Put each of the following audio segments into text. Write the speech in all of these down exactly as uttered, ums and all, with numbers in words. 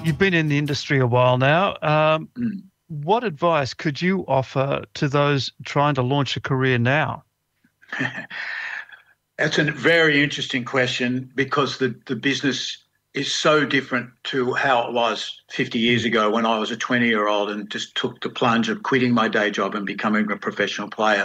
You've been in the industry a while now. Um, Mm. what advice could you offer to those trying to launch a career now? That's a very interesting question because the, the business is so different to how it was fifty years ago when I was a twenty year old and just took the plunge of quitting my day job and becoming a professional player.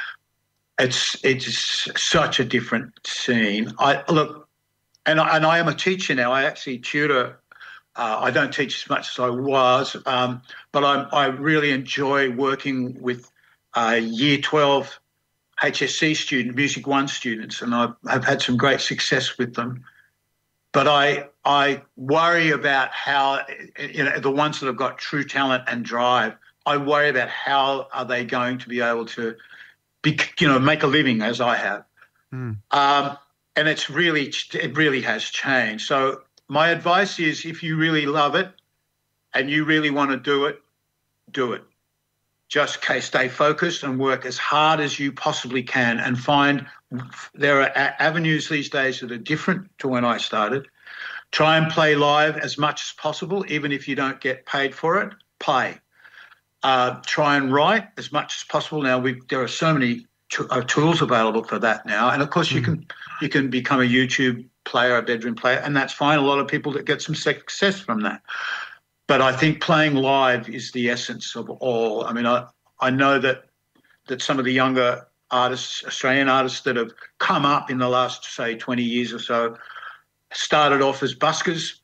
It's it's such a different scene. I look, and I, and I am a teacher now. I actually tutor. Uh, I don't teach as much as I was, um, but I, I really enjoy working with uh, Year twelve H S C student, Music One students, and I've, I've had some great success with them. But I I worry about how, you know, the ones that have got true talent and drive. I worry about how are they going to be able to be, you know, make a living as I have. Mm. Um, and it's really it really has changed. So my advice is, if you really love it and you really want to do it, do it. Just stay focused and work as hard as you possibly can and find there are avenues these days that are different to when I started. Try and play live as much as possible, even if you don't get paid for it, play. Uh, try and write as much as possible. Now, we there are so many t- uh, tools available for that now. And, of course, mm. you can you can become a YouTube player, a bedroom player, and that's fine. A lot of people that get some success from that. But I think playing live is the essence of all. I mean, I, I know that that some of the younger artists, Australian artists that have come up in the last, say, twenty years or so, started off as buskers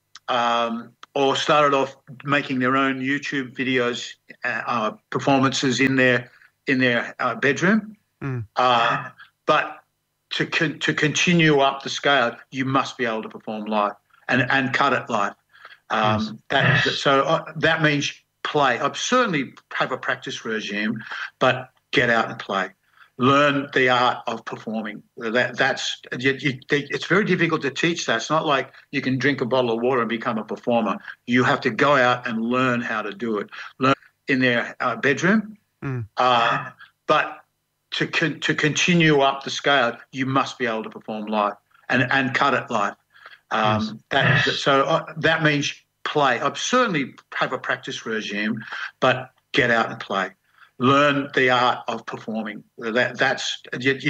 um, or started off making their own YouTube videos, uh, performances in their in their uh, bedroom. Mm. Uh, but to con- to continue up the scale, you must be able to perform live and, and cut it live. Um, yes. that, so uh, that means play. I certainly have a practice regime, but get out and play. Learn the art of performing. That that's you, you, it's very difficult to teach that. It's not like you can drink a bottle of water and become a performer. You have to go out and learn how to do it. Learn in their uh, bedroom, mm. uh, but to con- to continue up the scale, you must be able to perform live and and cut it live. Um, yes. that, so uh, that means play. I certainly have a practice regime, but get out and play. Learn the art of performing. That that's you, you